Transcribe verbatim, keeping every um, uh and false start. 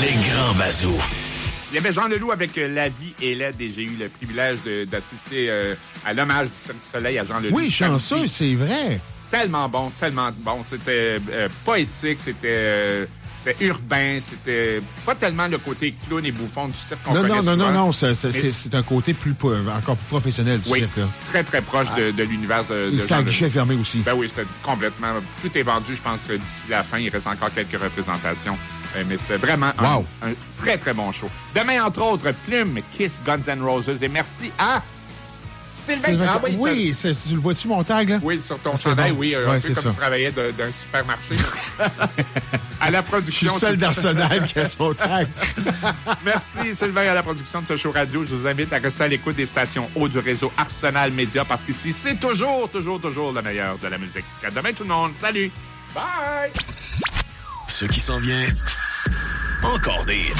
Les grands bazous. Il y avait Jean Leloup avec euh, La vie est laide et j'ai eu le privilège de, d'assister euh, à l'hommage du Cirque du Soleil à Jean Leloup. Oui, chanceux, c'est vrai. Tellement bon, tellement bon. C'était euh, poétique, c'était... Euh, C'était urbain, c'était pas tellement le côté clown et bouffon du cirque qu'on non, connaît non, souvent. non, non, non, c'est, c'est, Mais... c'est, c'est un côté plus encore plus professionnel du oui, cirque. Là. Très, très proche ah. de, de l'univers de, de c'était à guichet fermé aussi. Ben oui, c'était complètement... Tout est vendu, je pense, d'ici la fin. Il reste encore quelques représentations. Euh, mais c'était vraiment wow. un, un très, très bon show. Demain, entre autres, Plume, Kiss, Guns N' Roses. Et merci à... Sylvain, Sylvain ah, oui, oui c'est, tu le vois-tu, mon tag, là? Oui, sur ton ah, chandail, bon. oui, un ouais, peu comme ça. Tu travaillais de, d'un supermarché. À la production... Je suis seul d'Arsenal qui a son tag. Merci, Sylvain, à la production de ce show radio. Je vous invite à rester à l'écoute des stations haut du réseau Arsenal Média, parce qu'ici, c'est toujours, toujours, toujours le meilleur de la musique. À demain, tout le monde. Salut! Bye! Ce qui s'en vient, encore des hits.